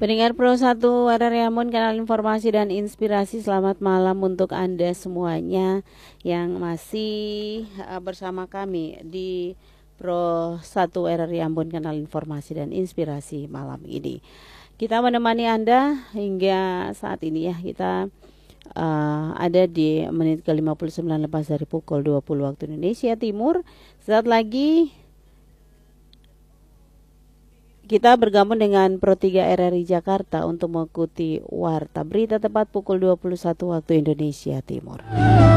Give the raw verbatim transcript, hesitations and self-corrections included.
Pendengar Pro satu R R I Ambon, kanal informasi dan inspirasi, selamat malam untuk Anda semuanya yang masih uh, bersama kami di Pro satu R R I Ambon, kanal informasi dan inspirasi malam ini. Kita menemani Anda hingga saat ini ya, kita uh, ada di menit ke lima puluh sembilan lepas dari pukul dua puluh waktu Indonesia Timur. Saat lagi kita bergabung dengan Pro tiga R R I Jakarta untuk mengikuti Warta Berita tepat pukul dua puluh satu waktu Indonesia Timur.